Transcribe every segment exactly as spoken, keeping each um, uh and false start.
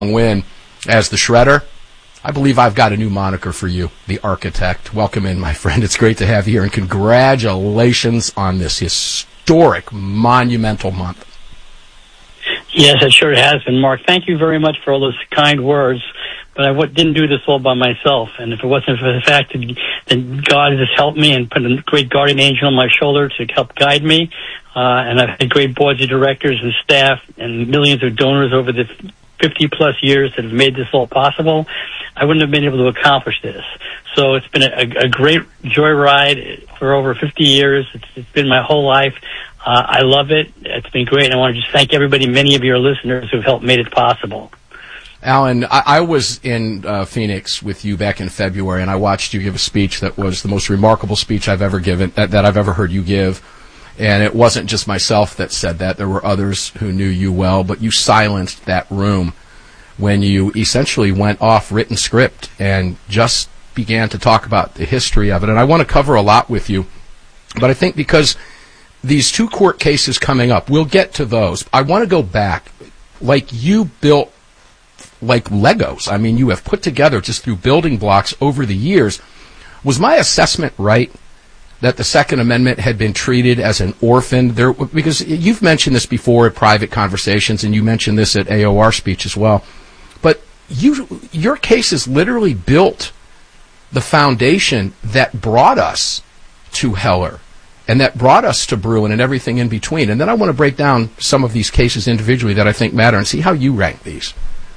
win as the Shredder. I believe I've got a new moniker for you, the Architect. Welcome in, my friend. It's great to have you here, and congratulations on this historic, monumental month. Yes, it sure has been, Mark. Thank you very much for all those kind words. But I w- didn't do this all by myself, and if it wasn't for the fact that, that God has helped me and put a great guardian angel on my shoulder to help guide me, uh, and I've had great boards of directors and staff and millions of donors over the fifty-plus years that have made this all possible, I wouldn't have been able to accomplish this. So it's been a, a great joyride for over fifty years. It's, it's been my whole life. Uh, I love it. It's been great, and I want to just thank everybody, many of your listeners who've helped made it possible. Alan, I, I was in uh, Phoenix with you back in February, and I watched you give a speech that was the most remarkable speech I've ever given, that, that I've ever heard you give. And it wasn't just myself that said that. There were others who knew you well, but you silenced that room when you essentially went off written script and just began to talk about the history of it. And I want to cover a lot with you, but I think because these two court cases coming up, we'll get to those. I want to go back. Like you built like Legos. I mean, you have put together just through building blocks over the years. Was my assessment right that the Second Amendment had been treated as an orphan? There, because you've mentioned this before at private conversations, and you mentioned this at A O R speech as well. But you, your cases literally built the foundation that brought us to Heller and that brought us to Bruen and everything in between. And then I want to break down some of these cases individually that I think matter and see how you rank these.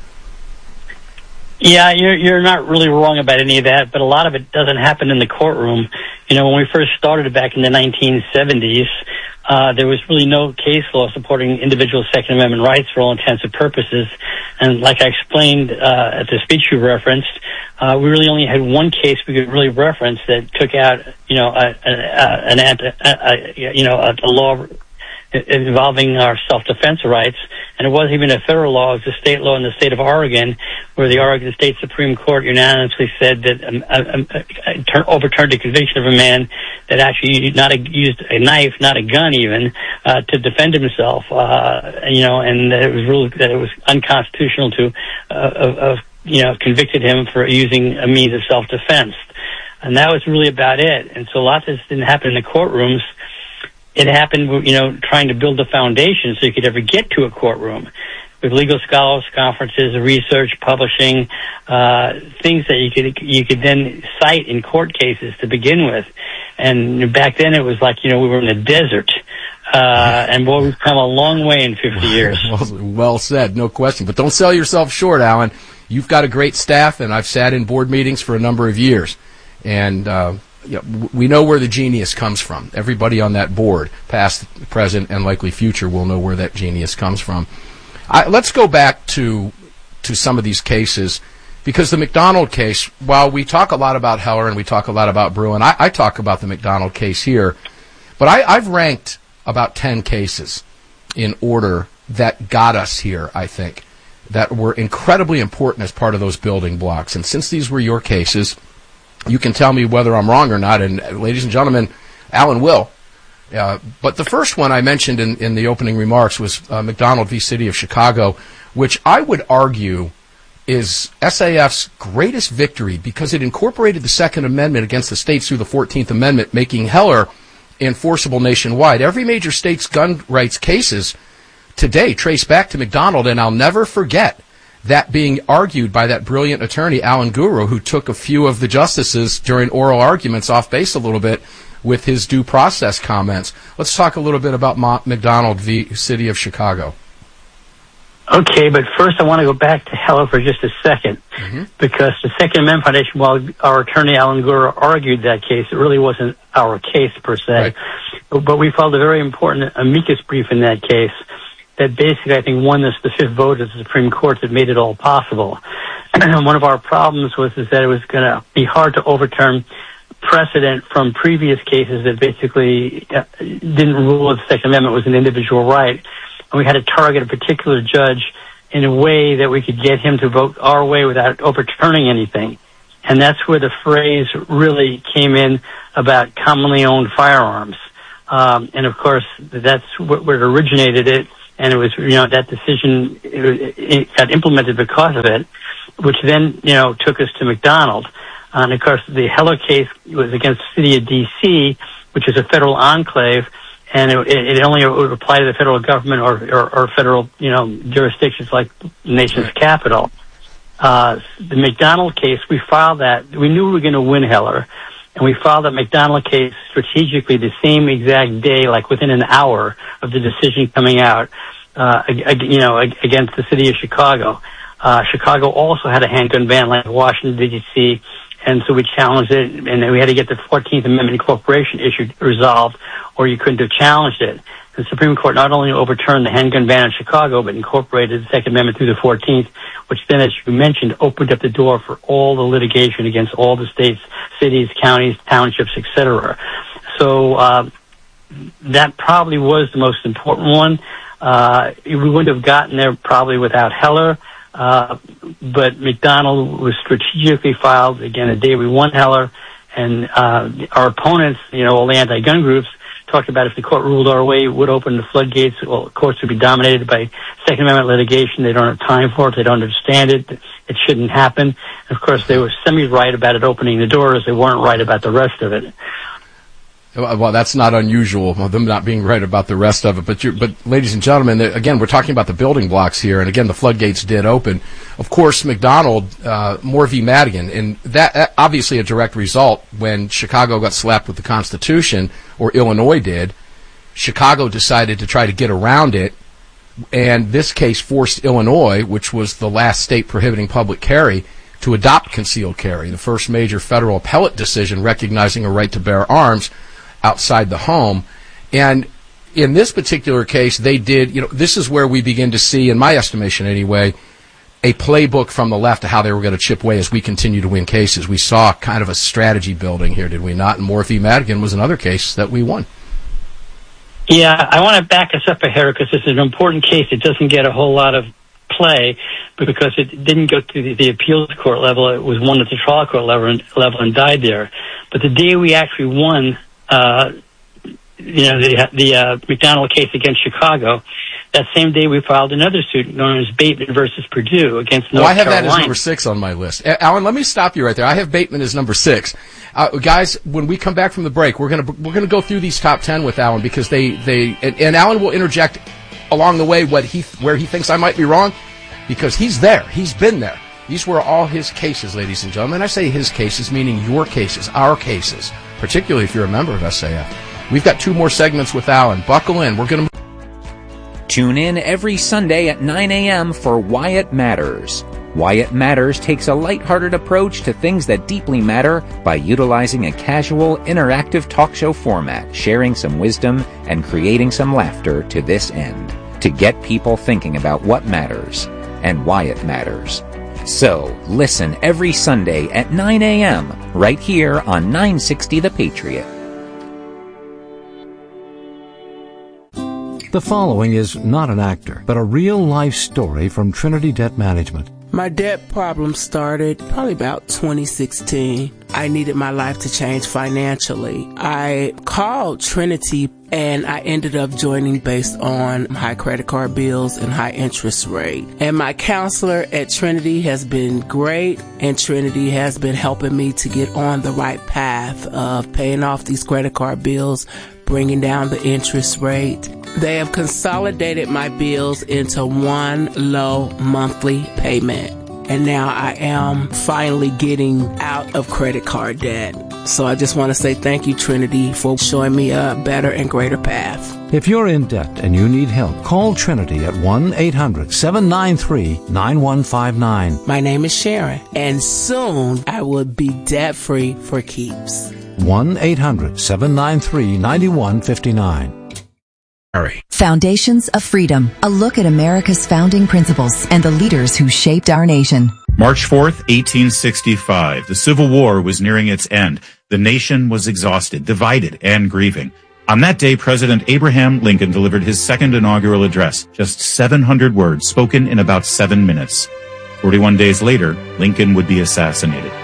Yeah, you're you're not really wrong about any of that, but a lot of it doesn't happen in the courtroom. You know, when we first started back in the nineteen seventies, uh, there was really no case law supporting individual Second Amendment rights for all intents and purposes. And like I explained uh, at the speech you referenced, uh, we really only had one case we could really reference that took out, you know, a, a, a, an anti, a, a, you know, a, a law involving our self-defense rights, and it wasn't even a federal law. It was a state law in the state of Oregon, where the Oregon State Supreme Court unanimously said that um, um, uh, overturned a conviction of a man that actually not a, used a knife, not a gun even, uh, to defend himself. Uh, you know, and that it was ruled that it was unconstitutional to, uh, of, of, you know, convicted him for using a means of self-defense. And that was really about it. And so a lot of this didn't happen in the courtrooms. It happened, you know, trying to build the foundation so you could ever get to a courtroom with legal scholars, conferences, research, publishing, uh, things that you could you could then cite in court cases to begin with. And back then it was like, you know, we were in the desert. Uh, and boy, we've come a long way in fifty years. Well, well said, no question. But don't sell yourself short, Alan. You've got a great staff, and I've sat in board meetings for a number of years. And, uh, Yeah, we know where the genius comes from. Everybody on that board, past, present, and likely future, will know where that genius comes from. I, let's go back to to some of these cases, because the McDonald case, while we talk a lot about Heller and we talk a lot about Bruen, I, I talk about the McDonald case here, but I, I've ranked about ten cases in order that got us here, I think, that were incredibly important as part of those building blocks. And since these were your cases, you can tell me whether I'm wrong or not, and ladies and gentlemen, Alan will. Uh, but the first one I mentioned in, in the opening remarks was uh, McDonald v. City of Chicago, which I would argue is S A F's greatest victory because it incorporated the Second Amendment against the states through the fourteenth Amendment, making Heller enforceable nationwide. Every major state's gun rights cases today trace back to McDonald, and I'll never forget that being argued by that brilliant attorney, Alan Guru, who took a few of the justices during oral arguments off base a little bit with his due process comments. Let's talk a little bit about Ma- McDonald v. City of Chicago. Okay, but first I want to go back to Heller for just a second, mm-hmm. because the Second Amendment Foundation, while our attorney Alan Guru argued that case, it really wasn't our case per se. Right. But, but we filed a very important amicus brief in that case that basically, I think, won this the fifth vote of the Supreme Court that made it all possible. And one of our problems was is that it was going to be hard to overturn precedent from previous cases that basically uh, didn't rule that the Second Amendment was an individual right. And we had to target a particular judge in a way that we could get him to vote our way without overturning anything. And that's where the phrase really came in about commonly owned firearms. Um, and, of course, that's where it originated. It and it was, you know, that decision it, it got implemented because of it, which then, you know, took us to McDonald. Uh, and of course, the Heller case was against the city of D C, which is a federal enclave, and it, it only would apply to the federal government or, or, or federal, you know, jurisdictions like the nation's capital. Uh, the McDonald case, we filed that. We knew we were going to win Heller, and we filed that McDonald case strategically the same exact day, like within an hour of the decision coming out, uh, you know, against the city of Chicago. Uh, Chicago also had a handgun ban like Washington, D C, and so we challenged it, and we had to get the fourteenth Amendment incorporation issue resolved, or you couldn't have challenged it. The Supreme Court not only overturned the handgun ban in Chicago, but incorporated the Second Amendment through the fourteenth, which then, as you mentioned, opened up the door for all the litigation against all the states, cities, counties, townships, et cetera. So uh, that probably was the most important one. Uh, we wouldn't have gotten there probably without Heller. Uh, but McDonald was strategically filed, again, the day we won Heller, and uh, our opponents, you know, all the anti-gun groups, talked about if the court ruled our way, it would open the floodgates. Well, courts would be dominated by Second Amendment litigation. They don't have time for it. They don't understand it. It shouldn't happen. And of course, they were semi-right about it opening the doors. They weren't right about the rest of it. Well, that's not unusual, them not being right about the rest of it. But, you're, but ladies and gentlemen, again, we're talking about the building blocks here, and again, the floodgates did open. Of course, McDonald, uh, Moore v. Madigan, and that, that obviously a direct result when Chicago got slapped with the Constitution, or Illinois did. Chicago decided to try to get around it, and this case forced Illinois, which was the last state prohibiting public carry, to adopt concealed carry, the first major federal appellate decision recognizing a right to bear arms outside the home. And in this particular case, they did, you know, this is where we begin to see, in my estimation anyway, a playbook from the left of how they were going to chip away as we continue to win cases. We saw kind of a strategy building here, did we not? And Moore v. Madigan was another case that we won. Yeah, I want to back us up ahead because this is an important case. It doesn't get a whole lot of play because it didn't go to the, the appeals court level. It was won at the trial court level and, level and died there. But the day we actually won Uh, you know, the, the uh, McDonald case against Chicago, that same day we filed another suit known as Bateman versus Purdue against North Carolina. Well, I have Carolina. That as number six on my list. Alan, let me stop you right there. I have Bateman as number six. Uh, guys, when we come back from the break, we're gonna we're gonna go through these top ten with Alan because they they and, and Alan will interject along the way what he where he thinks I might be wrong because he's there. He's been there. These were all his cases, ladies and gentlemen. I say his cases, meaning your cases, our cases, particularly if you're a member of S A F. We've got two more segments with Alan. Buckle in. We're going to tune in every Sunday at nine a.m. for Why It Matters. Why It Matters takes a lighthearted approach to things that deeply matter by utilizing a casual, interactive talk show format, sharing some wisdom and creating some laughter to this end, to get people thinking about what matters and why it matters. So, listen every Sunday at nine a.m. right here on nine sixty The Patriot. The following is not an actor, but a real-life story from Trinity Debt Management. My debt problem started probably about twenty sixteen. I needed my life to change financially. I called Trinity and I ended up joining based on high credit card bills and high interest rate. And my counselor at Trinity has been great, and Trinity has been helping me to get on the right path of paying off these credit card bills, bringing down the interest rate. They have consolidated my bills into one low monthly payment. And now I am finally getting out of credit card debt. So I just want to say thank you, Trinity, for showing me a better and greater path. If you're in debt and you need help, call Trinity at one eight hundred seven nine three nine one five nine. My name is Sharon, and soon I will be debt-free for keeps. one eight hundred seven nine three nine one five nine. Foundations of Freedom, a look at America's founding principles and the leaders who shaped our nation. March fourth, eighteen sixty-five. The Civil War was nearing its end. The nation was exhausted, divided, and grieving. On that day, President Abraham Lincoln delivered his second inaugural address, just seven hundred words spoken in about seven minutes. forty-one days later, Lincoln would be assassinated.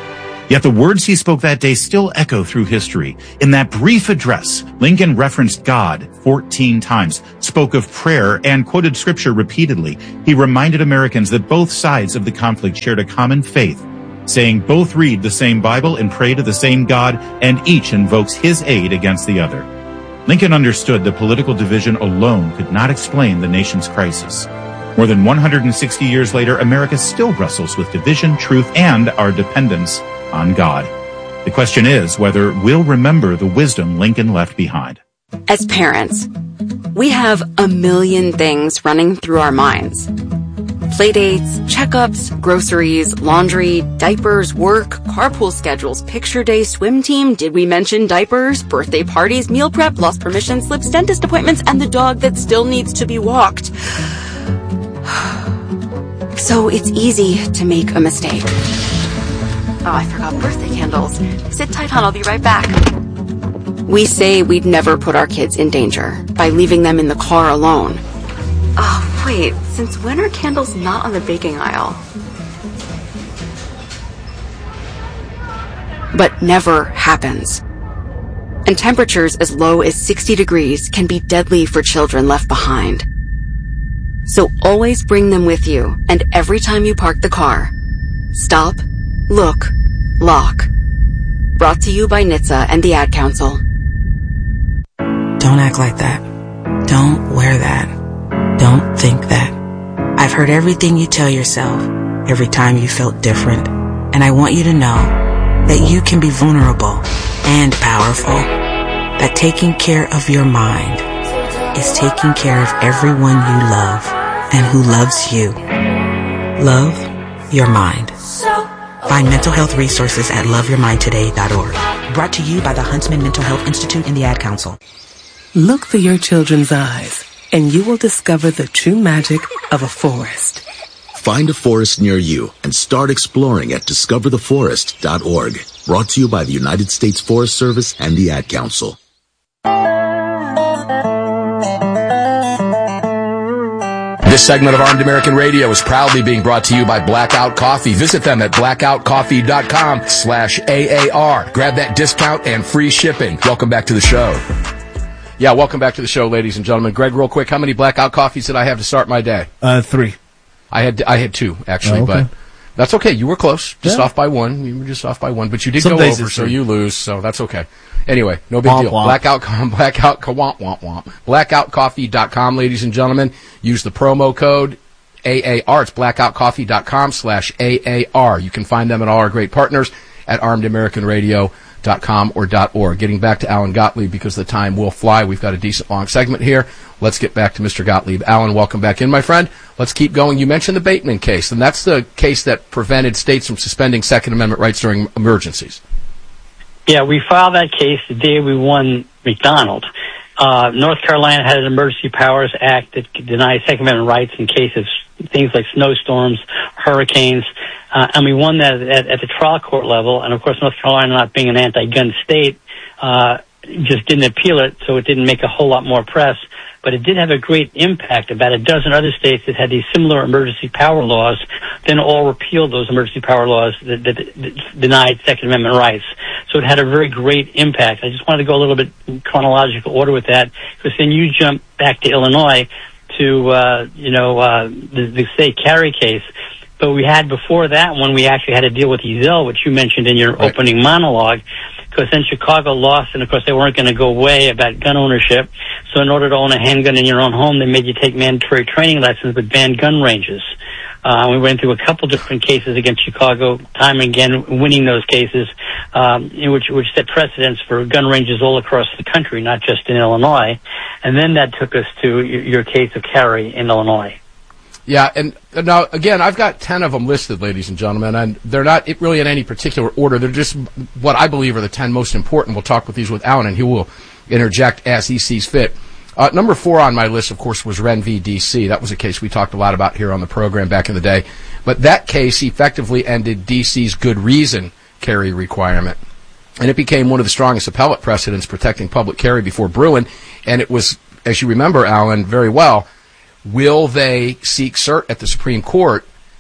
Yet the words he spoke that day still echo through history. In that brief address, Lincoln referenced God fourteen times, spoke of prayer, and quoted scripture repeatedly. He reminded Americans that both sides of the conflict shared a common faith, saying both read the same Bible and pray to the same God, and each invokes his aid against the other. Lincoln understood that political division alone could not explain the nation's crisis. More than one hundred sixty years later, America still wrestles with division, truth, and our dependence on God. The question is whether we'll remember the wisdom Lincoln left behind. As parents, we have a million things running through our minds. Playdates, checkups, groceries, laundry, diapers, work, carpool schedules, picture day, swim team, did we mention diapers, birthday parties, meal prep, lost permission slips, dentist appointments, and the dog that still needs to be walked. So it's easy to make a mistake. Oh, I forgot birthday candles. Sit tight, hon, I'll be right back. We say we'd never put our kids in danger by leaving them in the car alone. Oh, wait, since when are candles not on the baking aisle? But never happens. And temperatures as low as sixty degrees can be deadly for children left behind. So always bring them with you, and every time you park the car, stop, look, lock. Brought to you by N H T S A and the Ad Council. Don't act like that. Don't wear that. Don't think that. I've heard everything you tell yourself every time you felt different, and I want you to know that you can be vulnerable and powerful, that taking care of your mind is taking care of everyone you love and who loves you. Love your mind. Find mental health resources at love your mind today dot org. Brought to you by the Huntsman Mental Health Institute and the Ad Council. Look through your children's eyes, and you will discover the true magic of a forest. Find a forest near you and start exploring at discover the forest dot org. Brought to you by the United States Forest Service and the Ad Council. This segment of Armed American Radio is proudly being brought to you by Blackout Coffee. Visit them at blackout coffee dot com slash A A R. Grab that discount and free shipping. Welcome back to the show. Yeah, welcome back to the show, ladies and gentlemen. Greg, real quick, how many Blackout Coffees did I have to start my day? Uh, three. I had I had two, actually, oh, okay. but that's okay. You were close. Just yeah. off by one. You were just off by one, but you did Some go days over, it's so three. you lose, so that's okay. Anyway, no big womp deal. Womp. Blackout, blackout, womp, womp, womp. blackout coffee dot com, ladies and gentlemen. Use the promo code A A R. It's blackout coffee dot com slash A A R. You can find them and all our great partners at armed american radio dot com or .org. Getting back to Alan Gottlieb, because the time will fly. We've got a decent long segment here. Let's get back to Mister Gottlieb. Alan, welcome back in, my friend. Let's keep going. You mentioned the Bateman case, and that's the case that prevented states from suspending Second Amendment rights during emergencies. Yeah, we filed that case the day we won McDonald. Uh, North Carolina had an Emergency Powers Act that denies Second Amendment rights in case of things like snowstorms, hurricanes, uh, and we won that at, at the trial court level. And of course, North Carolina, not being an anti-gun state, uh, just didn't appeal it, so it didn't make a whole lot more press. But it did have a great impact. About a dozen other states that had these similar emergency power laws then all repealed those emergency power laws that, that, that denied Second Amendment rights. So it had a very great impact. I just wanted to go a little bit in chronological order with that, because then you jump back to Illinois to, uh, you know, uh, the, the state carry case. But we had before that one, we actually had to deal with Ezell, which you mentioned in your right. opening monologue, because then Chicago lost, and of course they weren't going to go away about gun ownership. So in order to own a handgun in your own home, they made you take mandatory training lessons with banned gun ranges. Uh, we went through a couple different cases against Chicago, time and again winning those cases, um, in which, which set precedents for gun ranges all across the country, not just in Illinois. And then that took us to your, your case of Carey in Illinois. Yeah, and now, again, I've got ten of them listed, ladies and gentlemen, and they're not really in any particular order. They're just what I believe are the ten most important. We'll talk with these with Alan, and he will interject as he sees fit. Uh, number four on my list, of course, was Wren v. D C. That was a case we talked a lot about here on the program back in the day. But that case effectively ended D C's good reason carry requirement. And it became one of the strongest appellate precedents protecting public carry before Bruin. And it was, as you remember, Alan, very well, will they seek cert at the Supreme Court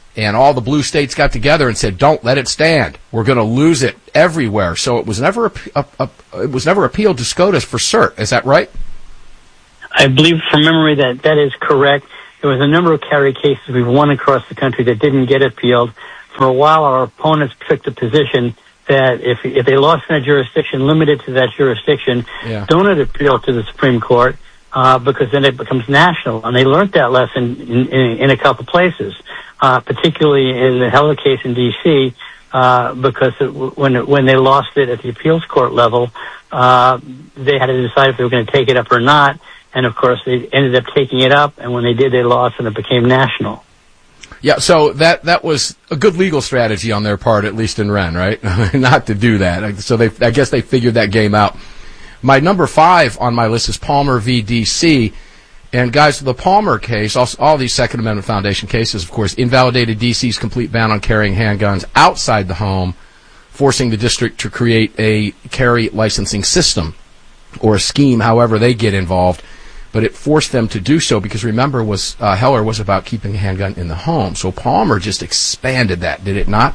And all the blue states got together and said, "Don't let it stand. We're going to lose it everywhere." So it was never a, a, a, it was never appealed to SCOTUS for cert. Is that right? I believe from memory that that is correct. There was a number of carry cases we've won across the country that didn't get appealed. For a while, our opponents took the position that if if they lost in a jurisdiction limited to that jurisdiction, yeah. don't appeal to the Supreme Court uh, because then it becomes national. And they learned that lesson in, in, in a couple places. Uh, particularly in the Heller case in D C, uh, because it, when it, when they lost it at the appeals court level, uh, they had to decide if they were going to take it up or not. And of course, they ended up taking it up. And when they did, they lost, and it became national. Yeah, so that that was a good legal strategy on their part, at least in Wren, right? Not to do that. So they, I guess, they figured that game out. My number five on my list is Palmer v. D C. And guys, the Palmer case, all, all these Second Amendment Foundation cases, of course, invalidated D C's complete ban on carrying handguns outside the home, forcing the district to create a carry licensing system or a scheme, however they get involved. But it forced them to do so because, remember, was uh, Heller was about keeping a handgun in the home. So Palmer just expanded that, did it not?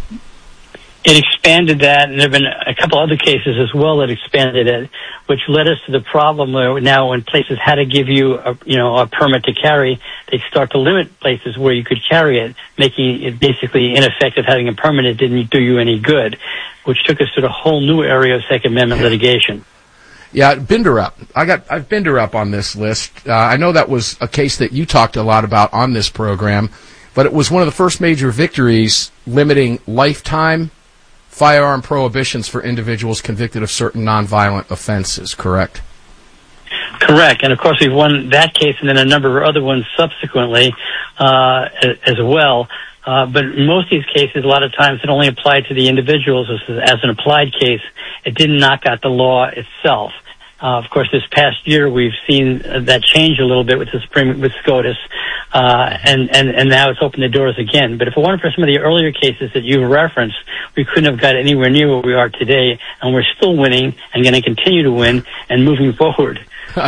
It expanded that, and there have been a couple other cases as well that expanded it, which led us to the problem where now when places had to give you a, you know, a permit to carry, they'd start to limit places where you could carry it, making it basically ineffective. Having a permit, it didn't do you any good, which took us to a whole new area of Second Amendment litigation. Yeah, Binderup. I got I've Binderup on this list. Uh, I know that was a case that you talked a lot about on this program, but it was one of the first major victories limiting lifetime firearm prohibitions for individuals convicted of certain nonviolent offenses, correct? Correct. And, of course, we've won that case and then a number of other ones subsequently uh, as well. Uh, but in most of these cases, a lot of times it only applied to the individuals as, as an applied case. It didn't knock out the law itself. Uh, of course, this past year we've seen uh, that change a little bit with the Supreme, with SCOTUS, uh, and, and, and now it's opened the doors again. But if it weren't for some of the earlier cases that you referenced, we couldn't have got anywhere near where we are today, and we're still winning and going to continue to win and moving forward.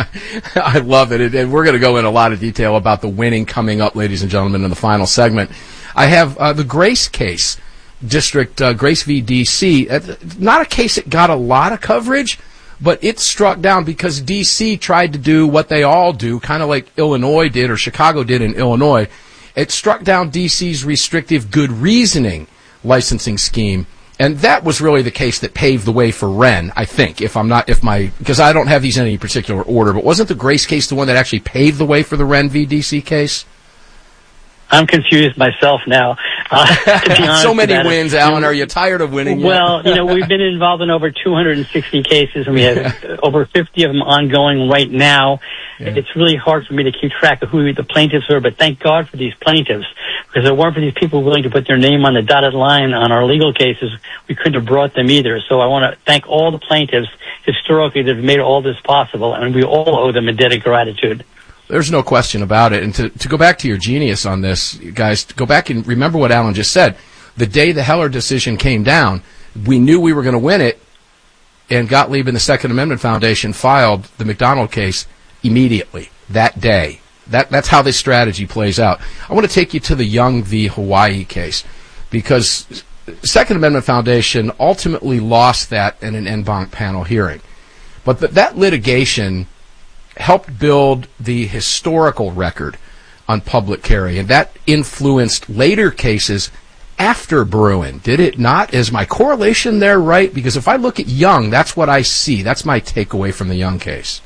I love it, and we're going to go in a lot of detail about the winning coming up, ladies and gentlemen, in the final segment. I have uh, the Grace case, District uh, Grace v. D C. Uh, not a case that got a lot of coverage, but it struck down because D C tried to do what they all do, kind of like Illinois did or Chicago did in Illinois. It struck down D C's restrictive good reasoning licensing scheme, and that was really the case that paved the way for Wren, I think, if I'm not, if my, because I don't have these in any particular order, but wasn't the Grace case the one that actually paved the way for the Wren v. D C case? I'm confused myself now. Uh, to be honest, so many wins, it. Alan. Are you tired of winning yet? Well, you know, we've been involved in over two hundred sixty cases, and we have yeah. over fifty of them ongoing right now. Yeah. It's really hard for me to keep track of who the plaintiffs are, but thank God for these plaintiffs, because if it weren't for these people willing to put their name on the dotted line on our legal cases, we couldn't have brought them either. So I want to thank all the plaintiffs historically that have made all this possible, and we all owe them a debt of gratitude. There's no question about it. And to, to go back to your genius on this, guys, go back and remember what Alan just said. The day the Heller decision came down, we knew we were going to win it, and Gottlieb and the Second Amendment Foundation filed the McDonald case immediately, that day. That, that's how this strategy plays out. I want to take you to the Young v. Hawaii case, because Second Amendment Foundation ultimately lost that in an en banc panel hearing. But th- that litigation helped build the historical record on public carry, and that influenced later cases after Bruen, did it not? Is my correlation there right? Because if I look at Young, that's what I see. That's my takeaway from the Young case.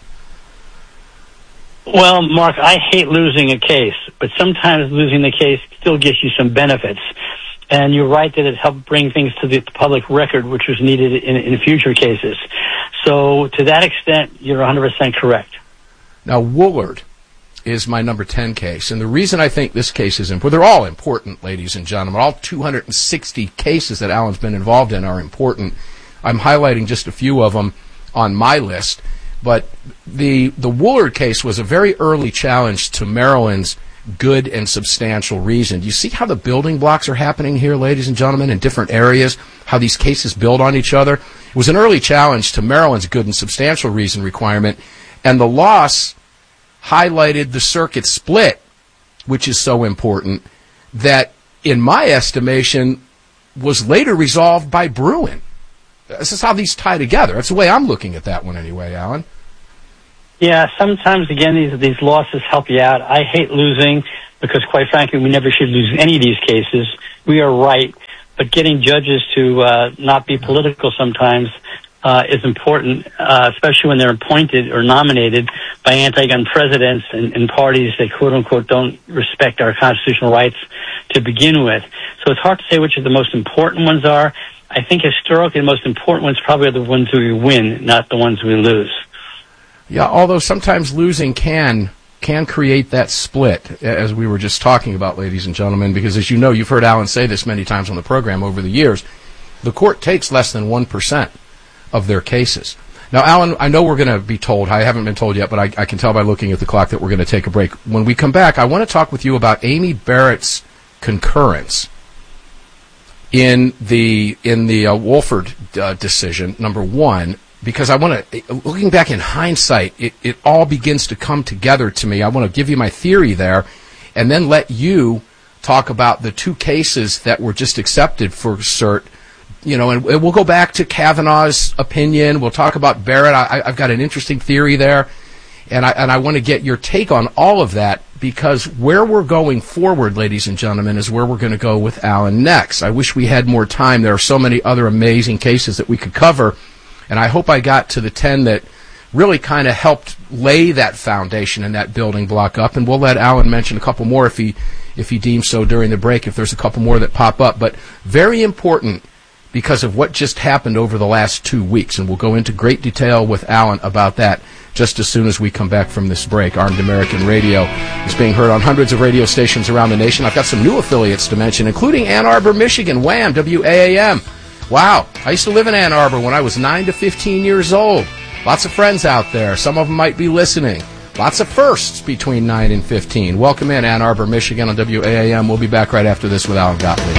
Well, Mark, I hate losing a case, but sometimes losing the case still gives you some benefits. And you're right that it helped bring things to the public record, which was needed in, in future cases. So to that extent, you're one hundred percent correct. Now, Woolard is my number ten case, and the reason I think this case is important, they're all important, ladies and gentlemen. All two hundred sixty cases that Alan's been involved in are important. I'm highlighting just a few of them on my list, but the the Woolard case was a very early challenge to Maryland's good and substantial reason. Do you see how the building blocks are happening here, ladies and gentlemen, in different areas, how these cases build on each other? It was an early challenge to Maryland's good and substantial reason requirement, and the loss highlighted the circuit split, which is so important, that in my estimation, was later resolved by Bruen. This is how these tie together. That's the way I'm looking at that one anyway, Alan. Yeah, sometimes, again, these these losses help you out. I hate losing because, quite frankly, we never should lose any of these cases. We are right, but getting judges to uh, not be political sometimes uh, is important, uh, especially when they're appointed or nominated by anti-gun presidents and, and parties that, quote-unquote, don't respect our constitutional rights to begin with. So it's hard to say which of the most important ones are. I think historically the most important ones probably are the ones we win, not the ones we lose. Yeah, although sometimes losing can can create that split, as we were just talking about, ladies and gentlemen, because as you know, you've heard Alan say this many times on the program over the years, the court takes less than one percent of their cases. Now, Alan, I know we're going to be told, I haven't been told yet, but I, I can tell by looking at the clock that we're going to take a break. When we come back, I want to talk with you about Amy Barrett's concurrence in the in the uh, Wolford uh, decision, number one, because I want to, looking back in hindsight, it, it all begins to come together to me. I want to give you my theory there and then let you talk about the two cases that were just accepted for cert, you know, and, and we'll go back to Kavanaugh's opinion. We'll talk about Barrett. I, I've got an interesting theory there, and I, and I want to get your take on all of that, because where we're going forward, ladies and gentlemen, is where we're going to go with Alan next. I wish we had more time. There are so many other amazing cases that we could cover, and I hope I got to the ten that really kind of helped lay that foundation and that building block up. And we'll let Alan mention a couple more if he if he deems so during the break, if there's a couple more that pop up. But very important because of what just happened over the last two weeks. And we'll go into great detail with Alan about that just as soon as we come back from this break. Armed American Radio is being heard on hundreds of radio stations around the nation. I've got some new affiliates to mention, including Ann Arbor, Michigan, Wham, W A A M. Wow, I used to live in Ann Arbor when I was nine to fifteen years old. Lots of friends out there. Some of them might be listening. Lots of firsts between nine and fifteen. Welcome in, Ann Arbor, Michigan on W A A M. We'll be back right after this with Alan Gottlieb.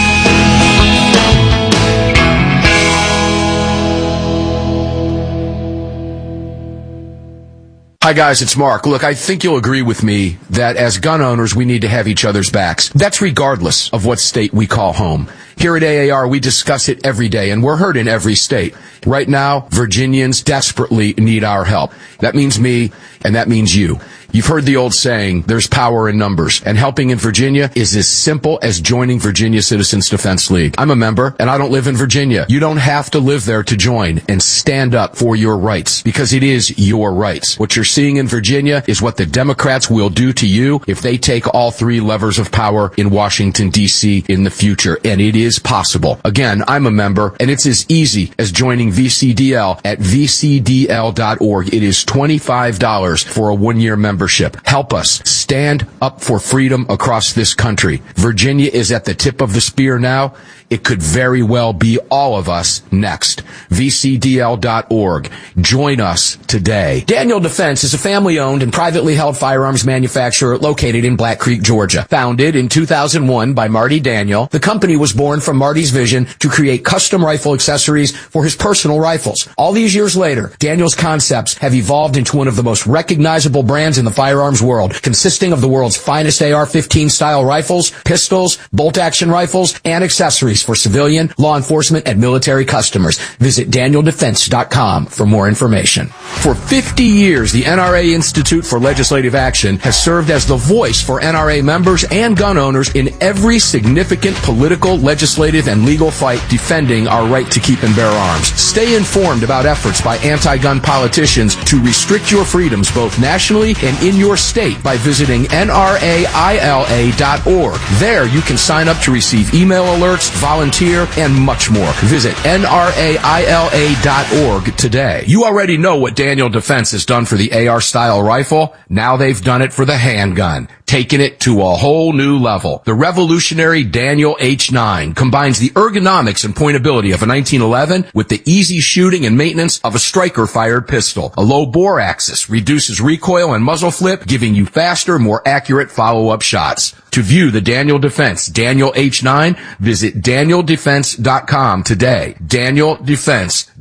Hi guys, it's Mark. Look, I think you'll agree with me that as gun owners, we need to have each other's backs. That's regardless of what state we call home. Here at A A R, we discuss it every day, and we're heard in every state. Right now, Virginians desperately need our help. That means me, and that means you. You've heard the old saying, there's power in numbers, and helping in Virginia is as simple as joining Virginia Citizens Defense League. I'm a member, and I don't live in Virginia. You don't have to live there to join and stand up for your rights, because it is your rights. What you're seeing in Virginia is what the Democrats will do to you if they take all three levers of power in Washington, D C in the future, and it is possible. Again, I'm a member, and it's as easy as joining V C D L at V C D L dot org. It is twenty-five dollars for a one-year membership. Help us stand up for freedom across this country. Virginia is at the tip of the spear now. It could very well be all of us next. V C D L dot org. Join us today. Daniel Defense is a family-owned and privately held firearms manufacturer located in Black Creek, Georgia. Founded in two thousand one by Marty Daniel, the company was born from Marty's vision to create custom rifle accessories for his personal rifles. All these years later, Daniel's concepts have evolved into one of the most recognizable brands in the firearms world, consisting of the world's finest A R fifteen style rifles, pistols, bolt-action rifles, and accessories for civilian, law enforcement, and military customers. Visit Daniel Defense dot com for more information. For fifty years, the N R A Institute for Legislative Action has served as the voice for N R A members and gun owners in every significant political, legislative, and legal fight defending our right to keep and bear arms. Stay informed about efforts by anti-gun politicians to restrict your freedoms both nationally and in your state by visiting N R A I L A dot org. There you can sign up to receive email alerts, volunteer, and much more. Visit N R A I L A dot org today. You already know what Daniel Defense has done for the A R-style rifle. Now they've done it for the handgun, taking it to a whole new level. The revolutionary Daniel H nine combines the ergonomics and pointability of a nineteen eleven with the easy shooting and maintenance of a striker-fired pistol. A low bore axis reduces recoil and muzzle flip, giving you faster, more accurate follow-up shots. To view the Daniel Defense Daniel H nine, visit Daniel Defense dot com today. Daniel Defense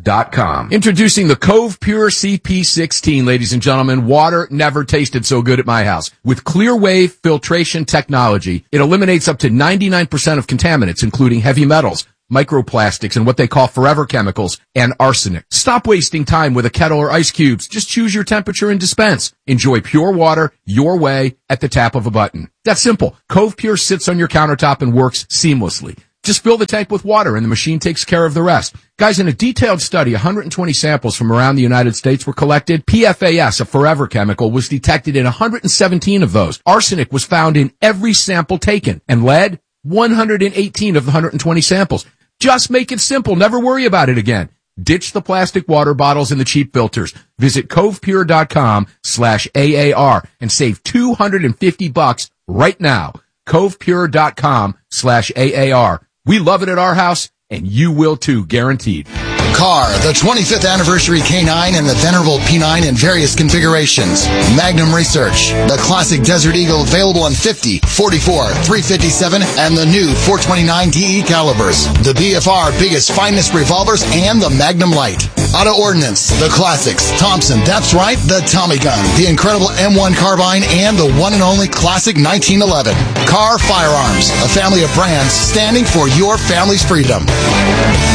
dot com. Introducing the Cove Pure C P sixteen, ladies and gentlemen. Water never tasted so good at my house. With clear wave filtration technology, it eliminates up to ninety-nine percent of contaminants, including heavy metals, microplastics, and what they call forever chemicals, and arsenic. Stop wasting time with a kettle or ice cubes. Just choose your temperature and dispense. Enjoy pure water your way at the tap of a button. That's simple. Cove Pure sits on your countertop and works seamlessly. Just fill the tank with water and the machine takes care of the rest. Guys, in a detailed study, one hundred twenty samples from around the United States were collected. P F A S, a forever chemical, was detected in one hundred seventeen of those. Arsenic was found in every sample taken. And lead, one hundred eighteen of the one hundred twenty samples. Just make it simple. Never worry about it again. Ditch the plastic water bottles and the cheap filters. Visit covepure.com slash AAR and save two hundred fifty bucks right now. covepure.com slash AAR. We love it at our house, and you will too, guaranteed. Car, the twenty-fifth anniversary K nine and the venerable P nine in various configurations. Magnum Research, the classic Desert Eagle available in fifty, forty-four, three fifty-seven, and the new four twenty-nine D E calibers. The B F R biggest finest revolvers and the Magnum Light. Auto Ordnance, the classics. Thompson, that's right, the Tommy gun, the incredible M one carbine, and the one and only classic nineteen eleven. Car Firearms, a family of brands standing for your family's freedom.